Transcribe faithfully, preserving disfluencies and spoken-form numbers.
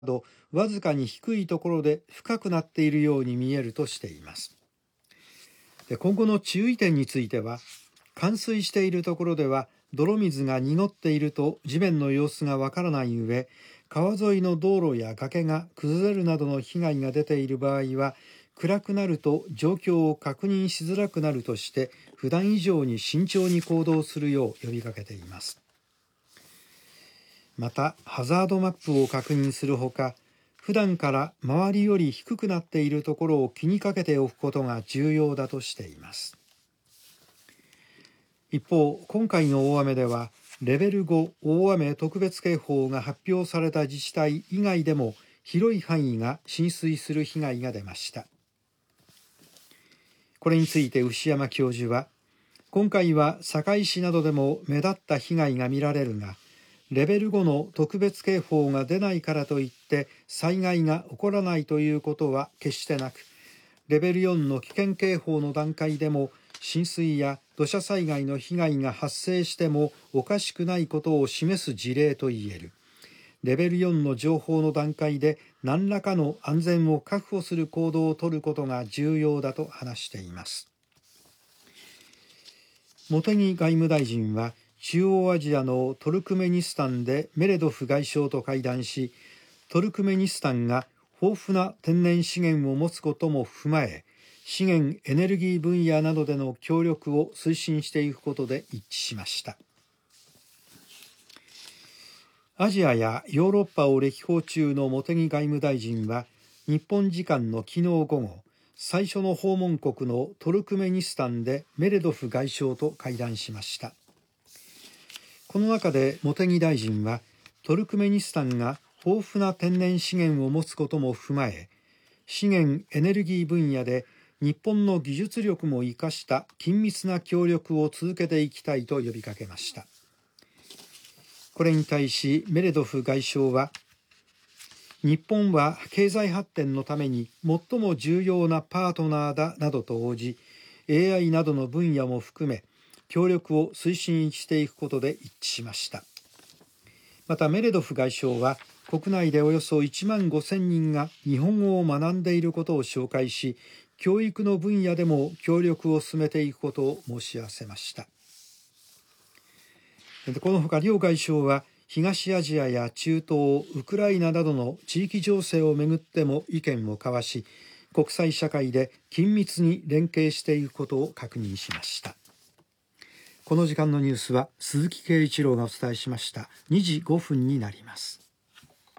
どわずかに低いところで深くなっているように見えるとしています。で今後の注意点については、冠水しているところでは泥水が濁っていると地面の様子がわからない上、川沿いの道路や崖が崩れるなどの被害が出ている場合は、暗くなると状況を確認しづらくなるとして、普段以上に慎重に行動するよう呼びかけています。また、ハザードマップを確認するほか、普段から周りより低くなっているところを気にかけておくことが重要だとしています。一方、今回の大雨では、レベルご大雨特別警報が発表された自治体以外でも広い範囲が浸水する被害が出ました。これについて牛山教授は、今回は堺市などでも目立った被害が見られるが、レベルごの特別警報が出ないからといって災害が起こらないということは決してなく、レベルよんの危険警報の段階でも浸水や土砂災害の被害が発生してもおかしくないことを示す事例と言える。レベルよんの情報の段階で何らかの安全を確保する行動を取ることが重要だと話しています。茂木外務大臣は、中央アジアのトルクメニスタンでメレドフ外相と会談し、トルクメニスタンが豊富な天然資源を持つことも踏まえ、資源エネルギー分野などでの協力を推進していくことで一致しました。アジアやヨーロッパを歴訪中の茂木外務大臣は、日本時間の昨日午後、最初の訪問国のトルクメニスタンでメレドフ外相と会談しました。この中で茂木大臣は、トルクメニスタンが豊富な天然資源を持つことも踏まえ、資源エネルギー分野で日本の技術力も生かした緊密な協力を続けていきたいと呼びかけました。これに対しメレドフ外相は、日本は経済発展のために最も重要なパートナーだなどと応じ、エーアイ などの分野も含め協力を推進していくことで一致しました。またメレドフ外相は、国内でおよそいちまんごせんにんが日本語を学んでいることを紹介し、教育の分野でも協力を進めていくことを申し合わせました。このほか両外相は、東アジアや中東、ウクライナなどの地域情勢をめぐっても意見を交わし、国際社会で緊密に連携していくことを確認しました。この時間のニュースは鈴木圭一郎がお伝えしました。にじごふんになります。